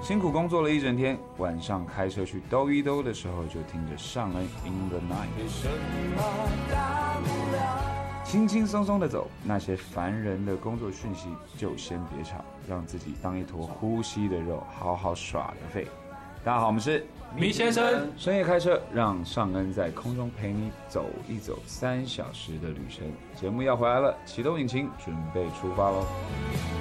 辛苦工作了一整天，晚上开车去兜一兜的时候，就听着尚恩 In the Night， 轻轻松松的走，那些烦人的工作讯息就先别吵，让自己当一坨呼吸的肉，好好耍个废。大家好，我们是米先生， 深夜开车，让尚恩在空中陪你走一走3小时的旅程。节目要回来了，启动引擎，准备出发喽！